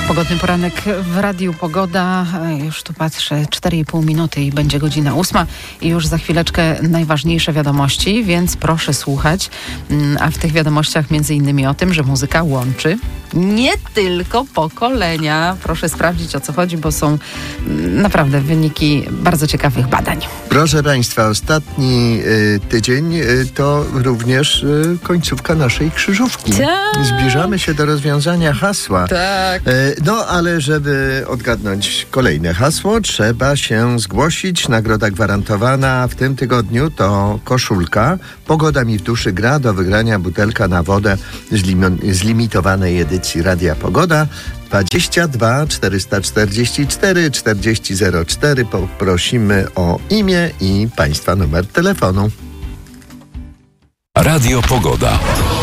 Pogodny poranek w Radiu Pogoda. Już tu patrzę, 4,5 minuty i będzie godzina 8 i już za chwileczkę najważniejsze wiadomości, więc proszę słuchać. A w tych wiadomościach między innymi o tym, że muzyka łączy nie tylko pokolenia. Proszę sprawdzić, o co chodzi, bo są naprawdę wyniki bardzo ciekawych badań. Proszę Państwa, ostatni tydzień to również końcówka naszej krzyżówki. Tak. Zbliżamy się do rozwiązania hasła. Tak. No, ale żeby odgadnąć kolejne hasło, trzeba się zgłosić. Nagroda gwarantowana w tym tygodniu to koszulka. Pogoda mi w duszy gra, do wygrania butelka na wodę z limitowanej edycji Radia Pogoda. 22 444 4004. Poprosimy o imię i Państwa numer telefonu. Radio Pogoda.